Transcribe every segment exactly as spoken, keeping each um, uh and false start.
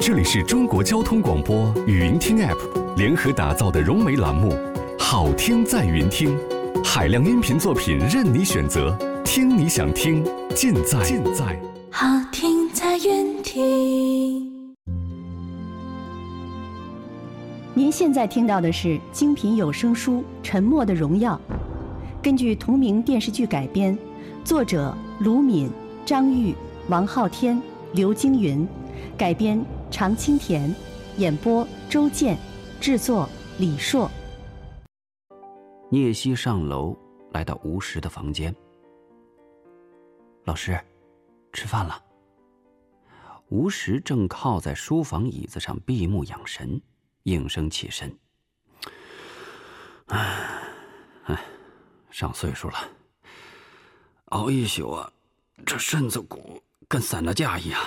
这里是中国交通广播语音听 App 联合打造的融媒栏目《好听在云听》，海量音频作品任你选择，听你想听，尽在尽在好听在云听。 您现在听到的是精品有声书《沉默的荣耀》，根据同名电视剧改编，作者卢敏、张玉、王昊天、刘京云，改编常青田，演播周健，制作李硕。 聂西上楼来到吴石的房间。老师，吃饭了。吴石正靠在书房椅子上闭目养神，应声起身。唉，唉，上岁数了，熬一宿啊，这身子骨跟散了架一样。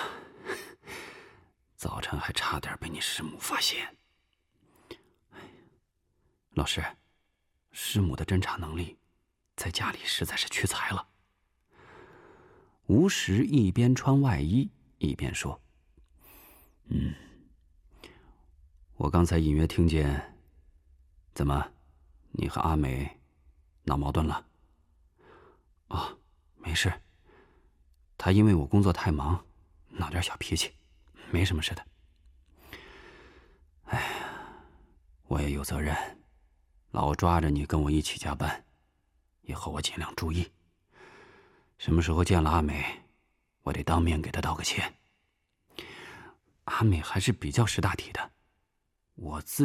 早晨还差点被你师母发现。老师，师母的侦查能力在家里实在是屈才了。吴石一边穿外衣一边说：嗯，我刚才隐约听见，怎么，你和阿美闹矛盾了？哦，没事，她因为我工作太忙，闹点小脾气，没什么事的。哎呀，我也有责任，老抓着你跟我一起加班，以后我尽量注意。什么时候见了阿美，我得当面给她道个歉。阿美还是比较识大体的，我自